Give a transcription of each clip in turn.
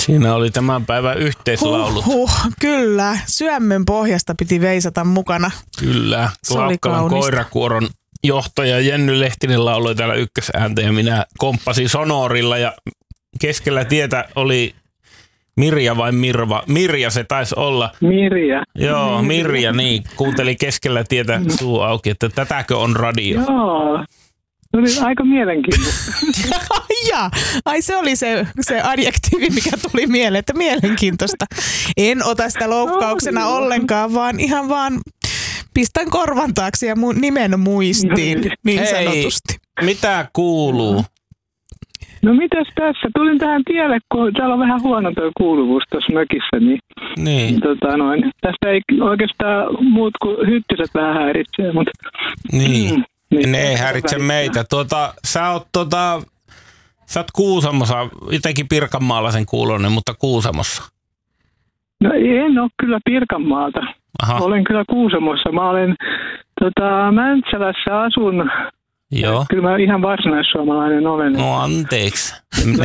Siinä oli tämän päivän yhteislaulut. Kyllä, Syömmön pohjasta piti veisata mukana. Kyllä, Klaukkalan koirakuoron johtaja Jenny Lehtinen lauloi täällä ykkösääntä ja minä komppasin sonorilla ja keskellä tietä oli Mirja vai Mirva? Mirja se taisi olla. Mirja. Joo, Mirja, niin. Kuunteli keskellä tietä suu auki, että tätäkö on radio. Joo. Se oli aika mielenkiintoista. Ai se oli se adjektiivi, mikä tuli mieleen, että mielenkiintoista. En ota sitä loukkauksena ollenkaan, vaan ihan vaan pistän korvan taakse ja nimen muistiin, niin sanotusti. Mitä kuuluu? No mitäs tässä? Tulin tähän tielle, kun täällä on vähän huono tuo kuuluvuus tuossa mökissä, niin. Tästä ei oikeastaan muut kuin hyttyset vähän häiritsee, mutta... Niin. Ne ei häiritse meitä. Sä oot Kuusamossa, jotenkin Pirkanmaalaisen kuulonen, mutta Kuusamossa. No en ole kyllä Pirkanmaalta. Aha. Olen kyllä Kuusamossa. Mä olen Mäntsälässä asun. Joo. Kyllä mä ihan varsinaissuomalainen olen. No anteeksi.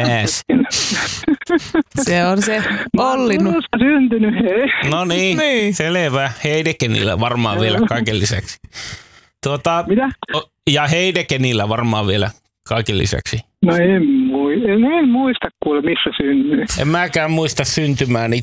Se on se Olli. Mä oon syntynyt, hei. No niin, selvä. Heidekenillä varmaan vielä kaiken lisäksi. Mitä? Ja Heidekenillä varmaan vielä kaiken lisäksi. No en muista kuule missä synnyin. En mäkään muista syntymääni.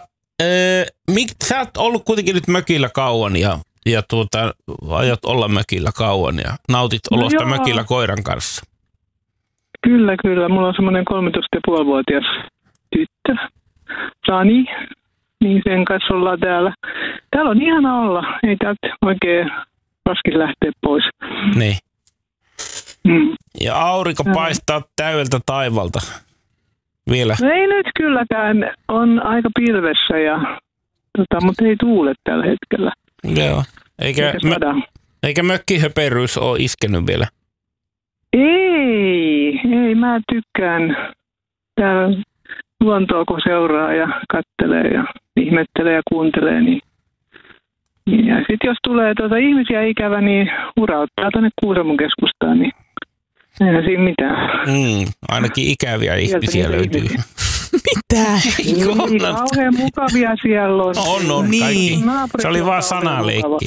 Sä oot ollut kuitenkin nyt mökillä kauan ja aiot olla mökillä kauan ja nautit olosta mökillä koiran kanssa. Kyllä. Mulla on semmoinen 13,5-vuotias tyttö, Sani. Niin sen kanssa ollaan täällä. Täällä on ihana olla. Ei täältä oikein raskin lähteä pois. Niin. Ja aurinko paistaa täydeltä taivalta vielä. No ei nyt kylläkään. On aika pilvessä, mutta ei tuule tällä hetkellä. Joo. Eikä mökkihöperyys ole iskenyt vielä? Ei. Mä tykkään täällä luontoa, kun seuraa ja kattelee ja ihmettelee ja kuuntelee. Niin. Ja sitten jos tulee ihmisiä ikävä, niin urauttaa tuonne Kuusamon keskustaan, niin eihän siinä mitään. Ainakin ikäviä ihmisiä löytyy. Mitä? Niin, kauhean mukavia siellä on. On kaikki. Se oli vaan sanaleikki.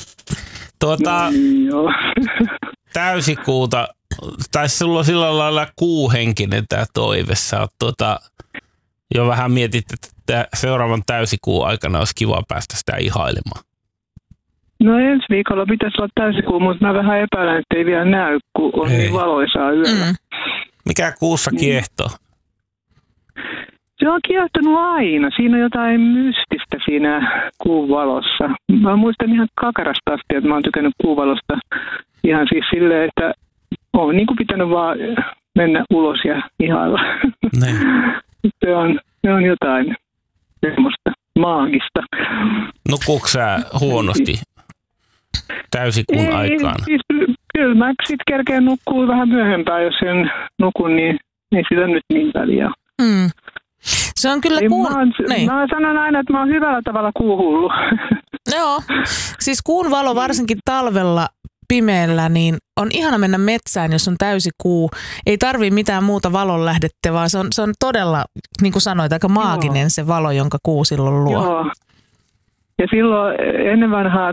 Täysikuuta, tai sulla on sillä lailla kuuhenkinen tämä toive. Sä oot jo vähän mietit, että seuraavan täysikuun aikana olisi kiva päästä sitä ihailemaan. No ensi viikolla pitäisi olla täysikuu, mutta mä vähän epäilen, että ei vielä näy, kun on niin valoisaa yöllä. Mikä kuussa kiehtoo? Se on kiehtonut aina. Siinä on jotain mystistä siinä kuun valossa. Mä muistan ihan kakarasta asti, että mä oon tykännyt kuun valosta ihan siis silleen, että oon niin kuin pitänyt vaan mennä ulos ja ihailla. Se on jotain semmoista maagista. Nukuuko sä huonosti täysikuun aikaan? Siis, kyllä mä sit kerkeen nukkuu vähän myöhempään, jos en nukun, niin ei sitä nyt niin väliä. Se on kyllä Mä sanon aina, että mä oon hyvällä tavalla kuuhullu. Joo, siis kuun valo varsinkin talvella pimeällä, niin on ihana mennä metsään, jos on täysi kuu. Ei tarvii mitään muuta valonlähdettä, vaan se on todella, niin kuin sanoit, aika maaginen se valo, jonka kuu silloin luo. Joo. Ja silloin ennen vanhaa,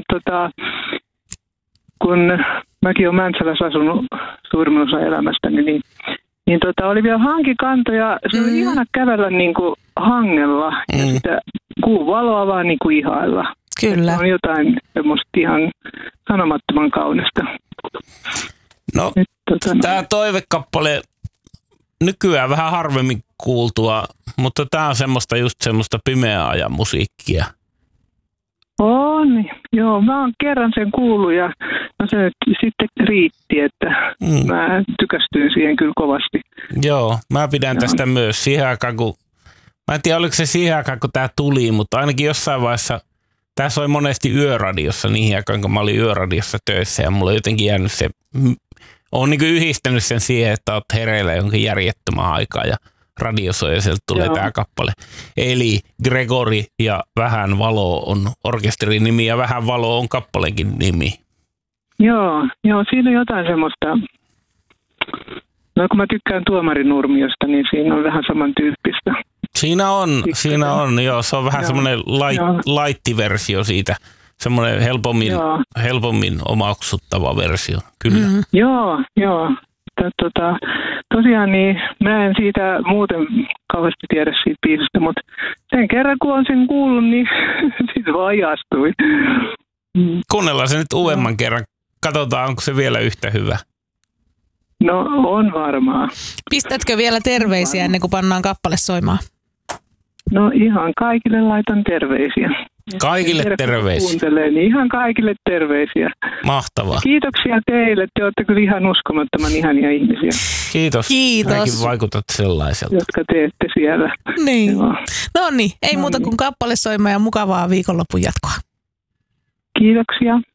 kun mäkin olen Mäntsälässä asunut suurimman osa elämästäni, niin oli vielä hankikanto ja se oli ihana kävellä niin kuin hangella ja sitä kuun valoa vaan niin kuin ihailla. Kyllä. Se on jotain semmoista ihan sanomattoman kaunista. No, tämä toivekappale nykyään vähän harvemmin kuultua, mutta tämä on semmoista pimeää ajan musiikkia. On, joo. Mä oon kerran sen kuullut ja se sitten riitti, että mä tykästyin siihen kyllä kovasti. Joo, mä pidän tästä myös siihen aikaan, mä en tiedä oliko se siihen aikaan, kun tää tuli, mutta ainakin jossain vaiheessa tää soi monesti yöradiossa niihin aikaan, kun mä olin yöradiossa töissä ja mulla on jotenkin jäänyt se, oon niinku yhdistänyt sen siihen, että oot hereillä jonkin järjettömän aikaa ja radio soi ja sieltä tulee tää kappale. Eli Gregori ja Vähän valo on orkesterin nimi ja Vähän valo on kappalenkin nimi. Joo, siinä on jotain semmoista, no kun mä tykkään Tuomarinurmiosta, niin siinä on vähän samantyyppistä. Siinä on, joo. Se on vähän semmoinen light-versio siitä. Semmoinen helpommin omaksuttava versio, kyllä. Mm. Joo. Tosiaan niin mä en siitä muuten kauheasti tiedä siitä biisistä, mutta sen kerran kun on sen kuullut, niin siitä vaan ajastui. Kuunnellaan se nyt uudemman kerran. Katsotaan, onko se vielä yhtä hyvä. No on varmaa. Pistätkö vielä terveisiä ennen kuin pannaan kappale soimaan? No ihan kaikille laitan terveisiä. Kaikille terveisiä. Kuuntelee, niin ihan kaikille terveisiä. Mahtavaa. Kiitoksia teille. Te olette kyllä ihan uskomattoman ihania ihmisiä. Kiitos. Säkin vaikutat sellaiselta. Jotka teette siellä. Niin. No niin, ei muuta kuin kappale soimaan ja mukavaa viikonlopun jatkoa. Kiitoksia.